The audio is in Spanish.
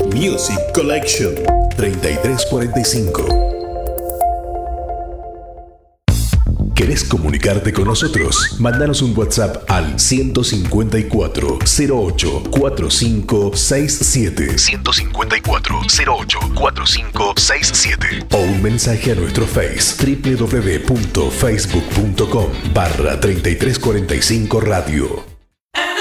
Music Collection 3345. ¿Querés comunicarte con nosotros? Mándanos un WhatsApp al 154 08 4567 154 08 4567 o un mensaje a nuestro Face www.facebook.com/3345 Radio.